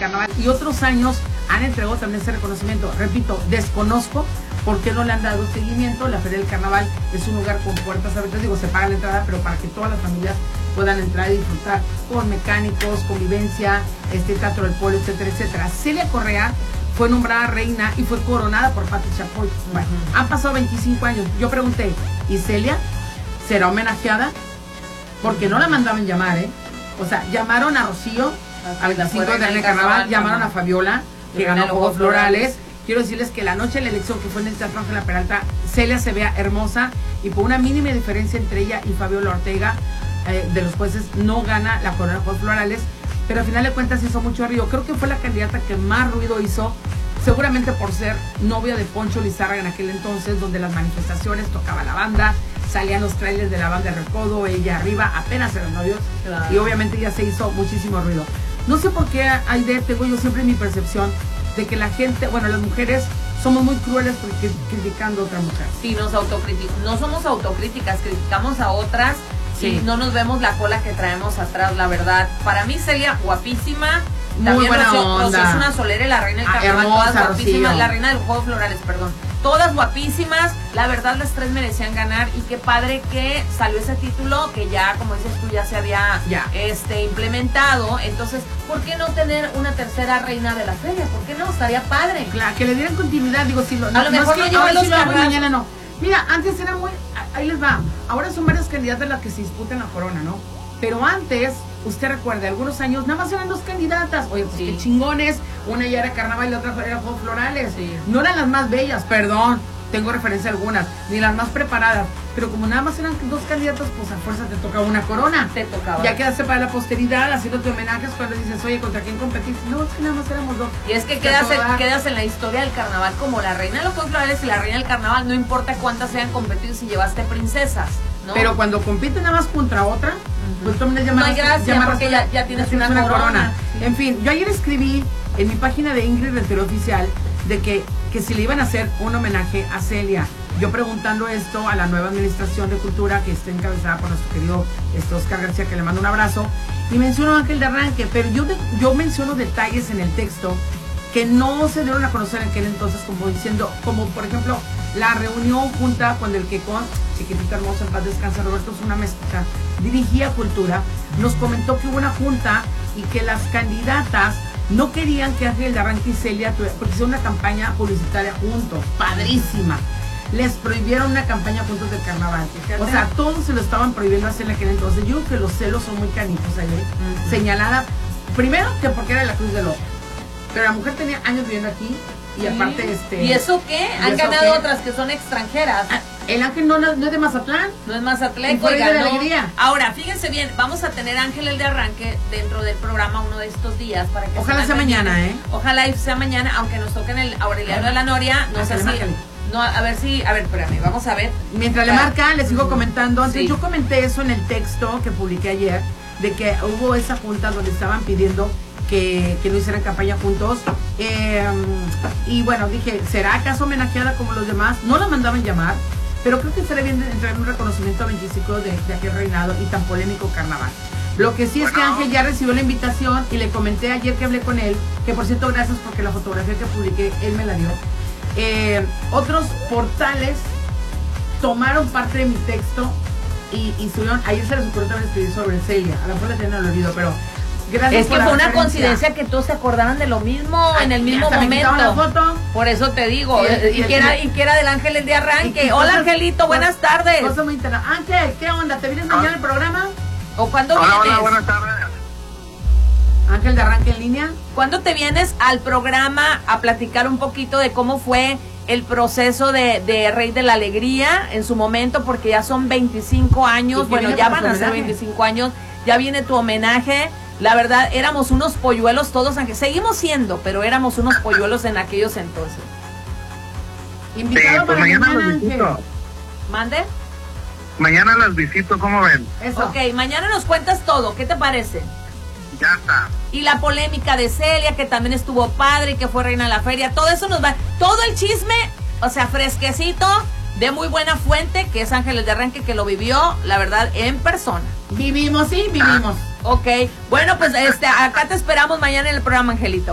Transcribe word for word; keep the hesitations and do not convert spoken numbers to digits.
carnaval, y otros años han entregado también ese reconocimiento. Repito, desconozco por qué no le han dado seguimiento. La Feria del Carnaval es un lugar con puertas abiertas, digo, se paga la entrada, pero para que todas las familias puedan entrar y disfrutar con mecánicos, convivencia, este teatro del pueblo, etcétera, etcétera. Celia Correa fue nombrada reina y fue coronada por Pati Chapoy. Bueno, uh-huh. Han pasado veinticinco años. Yo pregunté, ¿y Celia será homenajeada? Porque no la mandaban llamar, ¿eh? O sea, llamaron a Rocío, a veinticinco de carnaval, carnaval, llamaron a Fabiola, que ganó Juegos Florales. Quiero decirles que la noche de la elección, que fue en el Teatro Ángela Peralta, Celia se vea hermosa, y por una mínima diferencia entre ella y Fabiola Ortega, eh, de los jueces, no gana la corona de Juegos Florales, pero al final de cuentas hizo mucho ruido. Creo que fue la candidata que más ruido hizo, seguramente por ser novia de Poncho Lizárraga en aquel entonces, donde las manifestaciones, tocaba la banda, salían los trailers de la banda de Recodo, ella arriba, apenas eran novios, claro. Y obviamente ya se hizo muchísimo ruido. No sé por qué, Aide, tengo yo siempre mi percepción de que la gente, bueno, las mujeres somos muy crueles porque criticando a otra mujer. Sí, nos autocriticamos, no somos autocríticas, criticamos a otras, sí. Y no nos vemos la cola que traemos atrás, la verdad. Para mí Celia, guapísima. Muy también buena Rocío, onda. Rocío es una solera y la reina del carnaval, ah, hermosa, todas guapísimas, Rocío. La reina de los Juegos Florales, perdón. Todas guapísimas, la verdad las tres merecían ganar, y qué padre que salió ese título que ya, como dices tú, ya se había ya. este implementado. Entonces, ¿por qué no tener una tercera reina de la feria? ¿Por qué no? Estaría padre. Claro, que le dieran continuidad, digo, si lo, a no, lo mejor no no lleva los carros. Mañana no. Mira, antes era muy, ahí les va, ahora son varias candidatas las que se disputan la corona, ¿no? Pero antes, usted recuerda, algunos años nada más eran dos candidatas. Oye, pues sí. Qué chingones. Una ya era carnaval y la otra era Juegos Florales. Sí. No eran las más bellas, perdón. Tengo referencia a algunas, ni las más preparadas. Pero como nada más eran dos candidatos, pues a fuerza te tocaba una corona. Te tocaba. Ya quedaste para la posteridad, haciéndote homenajes cuando dices, oye, ¿contra quién competiste? No, es que nada más éramos dos. Y es que quedas en, quedas en la historia del carnaval como la reina de los Juegos Florales y la reina del carnaval. No importa cuántas sean competido si llevaste princesas, ¿no? Pero cuando compiten nada más contra otra, uh-huh. Pues tú me llamas. No hay gracia, porque ya, ya tienes una, una corona. corona. Sí. En fin, yo ayer escribí en mi página de Ingrid Rentería Oficial de que, que si le iban a hacer un homenaje a Celia. Yo preguntando esto a la nueva administración de cultura, que está encabezada por nuestro querido este, Oscar García, que le mando un abrazo, y menciono Ángel de Arranque, pero yo, de, yo menciono detalles en el texto que no se dieron a conocer en aquel entonces, como diciendo, como por ejemplo, la reunión junta cuando el Quecón, chiquitita hermosa, en paz descansa, Roberto Zuna Mezquita, dirigía Cultura, nos comentó que hubo una junta y que las candidatas no querían que Ángel de Arranque y Celia tuvieran, porque hicieron una campaña publicitaria juntos, padrísima. Les prohibieron una campaña juntos del carnaval. Fíjate. O sea, todos se lo estaban prohibiendo hacer en aquel entonces. Yo creo que los celos son muy canijos ahí. Uh-huh. Señalada, primero que porque era la Cruz del Ojo. Pero la mujer tenía años viviendo aquí y sí. Aparte este... ¿Y eso qué? ¿Y Han eso ganado qué? Otras que son extranjeras. Ah, el Ángel no, no, no es de Mazatlán. No es Mazatlán. Fue de Alegría. Ahora, fíjense bien, vamos a tener a Ángel el de Arranque dentro del programa uno de estos días. Para que Ojalá sea mañana, ¿eh? Ojalá sea mañana, aunque nos toque en el Aureliano de la Noria. No sé si... No, a ver si, a ver, espérame, vamos a ver. Mientras Para, le marcan, les sigo comentando. Antes sí. Yo comenté eso en el texto que publiqué ayer, de que hubo esa junta donde estaban pidiendo que, que no hicieran campaña juntos. Eh, y bueno, dije, ¿será acaso homenajeada como los demás? No la mandaban llamar, pero creo que estaría bien entregar un reconocimiento a veinticinco de, de aquel reinado y tan polémico carnaval. Lo que sí bueno. Es que Ángel ya recibió la invitación y le comenté ayer que hablé con él, que por cierto, gracias porque la fotografía que publiqué, él me la dio. Eh, otros portales tomaron parte de mi texto y, y subieron, ayer se les ocurrió también escribir sobre Celia, a lo mejor la tienen al olvido, pero gracias. Es que por fue una referencia. Coincidencia que todos se acordaran de lo mismo. Ay, en el mismo momento. La foto. Por eso te digo, y, y, y, y, que era, y que era del Ángel el de Arranque. Hola cosas, Angelito, buenas tardes. Cosa muy Ángel, ¿qué onda? ¿Te vienes mañana al programa? ¿O cuándo hola, vienes? Hola, buenas tardes. Ángel de Arranque en línea. ¿Cuándo te vienes al programa a platicar un poquito de cómo fue el proceso de, de Rey de la Alegría en su momento? Porque ya son veinticinco años, bueno, ya van a ser veinticinco años, ya viene tu homenaje. La verdad, éramos unos polluelos todos, aunque seguimos siendo, pero éramos unos polluelos en aquellos entonces. Invitado sí, pues para mañana, mañana, los visito. Ángel. ¿Mande? Mañana las visito, ¿cómo ven? Eso. Ok, mañana nos cuentas todo, ¿qué te parece? Ya está. Y la polémica de Celia, que también estuvo padre y que fue reina de la feria, todo eso nos va, todo el chisme, o sea, fresquecito, de muy buena fuente, que es Ángeles de Arranque, que lo vivió, la verdad, en persona. Vivimos, sí, vivimos. Ok, bueno, pues este, acá te esperamos mañana en el programa, Angelito.